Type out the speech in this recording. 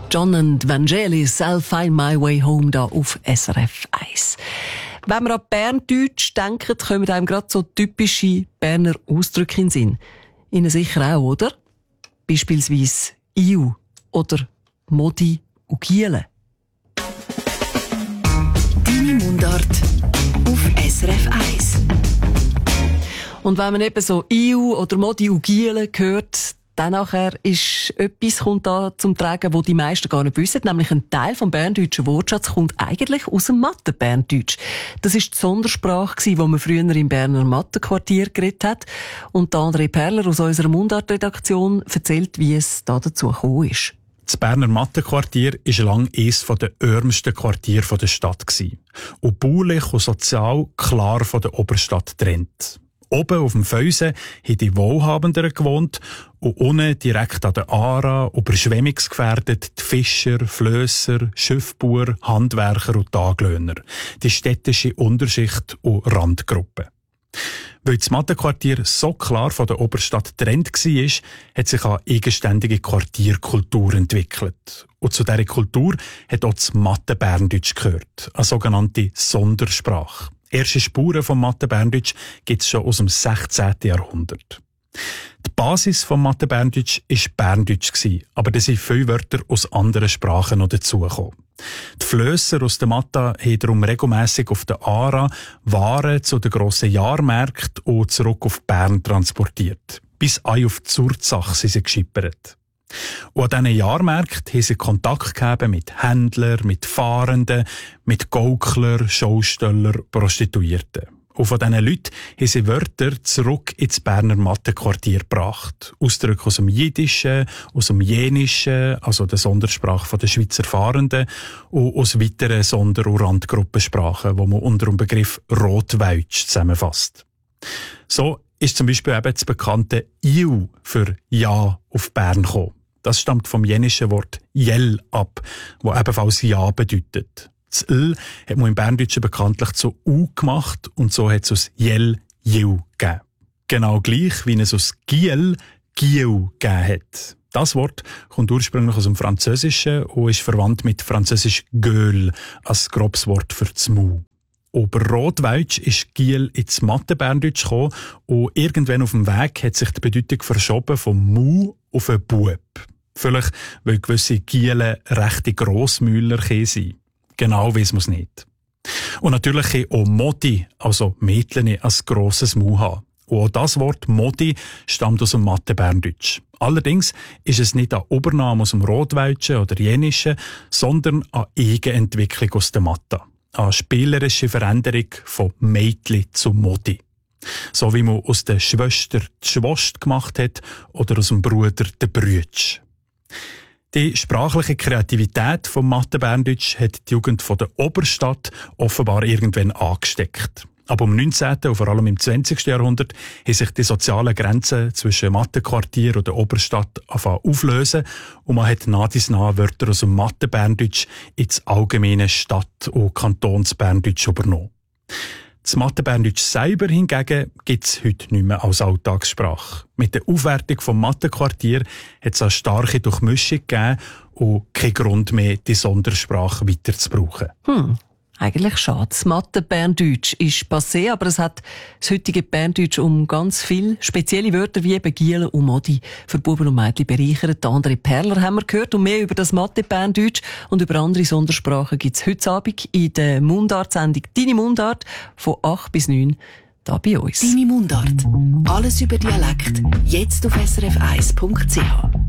John and Vangelis, I'll find my way home, da auf SRF 1. Wenn wir an Berndeutsch denken, kommen einem gerade so typische Berner Ausdrücke in den Sinn. Ihnen sicher auch, oder? Beispielsweise «Iu» oder «Modi» und «Giele». Deine Mundart auf SRF 1. Und wenn man eben so «Iu» oder «Modi» und «Giele» hört, dann nachher ist etwas kommt da zum Tragen, wo die meisten gar nicht wissen. Nämlich ein Teil vom berndeutschen Wortschatz kommt eigentlich aus dem Mathe-Berndeutsch. Das ist die Sondersprache, die man früher im Berner Mathe-Quartier geredet hat. Und André Perler aus unserer Mundart-Redaktion erzählt, wie es da dazu gekommen ist. Das Berner Mathe-Quartier war lange eines der ärmsten Quartiere der Stadt. Und baulich und sozial klar von der Oberstadt getrennt. Oben auf dem Felsen haben die Wohlhabenderen gewohnt und unten direkt an der Aare, überschwemmungsgefährdet, die Fischer, Flösser, Schiffbauer, Handwerker und Taglöhner. Die städtische Unterschicht und Randgruppe. Weil das Mathe-Quartier so klar von der Oberstadt getrennt war, hat sich eine eigenständige Quartierkultur entwickelt. Und zu dieser Kultur hat auch das Mathe-Berndeutsch gehört, eine sogenannte Sondersprache. Erste Spuren vom Mathe-Berndeutsch gibt es schon aus dem 16. Jahrhundert. Die Basis vom Mathe-Berndeutsch war Berndeutsch, aber da sind viele Wörter aus anderen Sprachen noch dazugekommen. Die Flösser aus der Mathe haben darum regelmässig auf der Aare Waren zu den grossen Jahrmärkten und zurück auf Bern transportiert. Bis auf die Zurzach sind sie geschippert. Und an diesen Jahrmärkten haben sie Kontakt gehabt mit Händlern, mit Fahrenden, mit Gauklern, Schaustellern, Prostituierten. Und von diesen Leuten haben sie Wörter zurück ins Berner Mathe-Quartier gebracht. Ausdrücke aus dem Jiddischen, aus dem Jenischen, also der Sondersprache der Schweizer Fahrenden, und aus weiteren Sonder- und Randgruppensprachen, die man unter dem Begriff Rotweitsch zusammenfasst. So ist zum Beispiel eben das bekannte «Iu» für «Ja» auf Bern gekommen. Das stammt vom jenischen Wort «jell» ab, wo ebenfalls «Ja» bedeutet. Das «l» hat man im Berndeutschen bekanntlich zu «u» gemacht und so hat es aus «jell» «jiu» gegeben. Genau gleich, wie es aus «giel» «giu» gegeben hat. Das Wort kommt ursprünglich aus dem Französischen und ist verwandt mit französisch «gueule» als grobes Wort für das «mu». Über Rotweitsch ist Giel ins Mathe-Berndeutsch gekommen und irgendwann auf dem Weg hat sich die Bedeutung verschoben vom «mu» auf einen «bub». Vielleicht, weil gewisse Giele rechte Grossmüller sind. Genau weiss man es nicht. Und natürlich kann auch Modi, also Mädchen, ein grosses Mu haben. Und auch das Wort Modi stammt aus dem Mathe-Berndeutsch. Allerdings ist es nicht eine Übernahme aus dem Rotweitschen oder Jenischen, sondern eine Eigenentwicklung aus der Mathe. Eine spielerische Veränderung von Mädchen zu Modi. So wie man aus der Schwester die Schwost gemacht hat oder aus dem Bruder den Brütsch. Die sprachliche Kreativität vom Mathe-Berndeutsch hat die Jugend von der Oberstadt offenbar irgendwann angesteckt. Aber im 19. und vor allem im 20. Jahrhundert haben sich die sozialen Grenzen zwischen Mathe-Quartier und der Oberstadt auflösen und man hat nach dies nach Wörter aus dem Mathe-Berndeutsch ins allgemeine Stadt- und Kantons-Berndeutsch übernommen. Das Mathe-Berndeutsch selber hingegen gibt es heute nicht mehr als Alltagssprache. Mit der Aufwertung vom Mathe-Quartier hat es eine starke Durchmischung gegeben und keinen Grund mehr, die Sondersprache weiter zu brauchen. Eigentlich schade. Das Mathe-Berndeutsch ist passé, aber es hat das heutige Berndeutsch um ganz viele spezielle Wörter wie eben Giele und Modi für Buben und Mädchen bereichert. Andere Perler haben wir gehört und mehr über das Mathe-Berndeutsch und über andere Sondersprachen gibt es heute Abend in der Mundart-Sendung «Deine Mundart» von 8 bis 9 da bei uns. Deine Mundart. Alles über Dialekt. Jetzt auf srf1.ch.